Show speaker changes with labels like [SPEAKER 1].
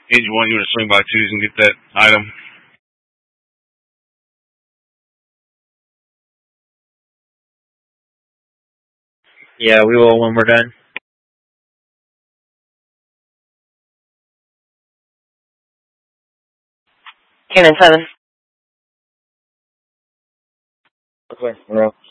[SPEAKER 1] Engine 1, you want to swing by 2s and get that item?
[SPEAKER 2] Yeah, we will when we're done.
[SPEAKER 3] Cannon 7.
[SPEAKER 2] Okay, we're off.